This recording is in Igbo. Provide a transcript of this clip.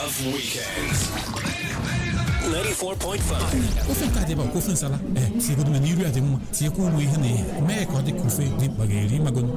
Love Weekends. 94.5. Ofe nke adịba ofe nsala. Siegodu na n'iru adị mma. Tinyekwa ụmụ ihe na ihe. Mee ka ọ dị ka ofe dị mkpa ga-eri magono.